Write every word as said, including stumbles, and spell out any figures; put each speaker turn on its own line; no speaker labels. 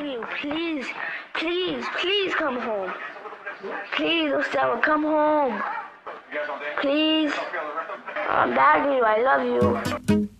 you, please, please, please come home. Please, Ostella, come home. Please. I'm begging you, I love you.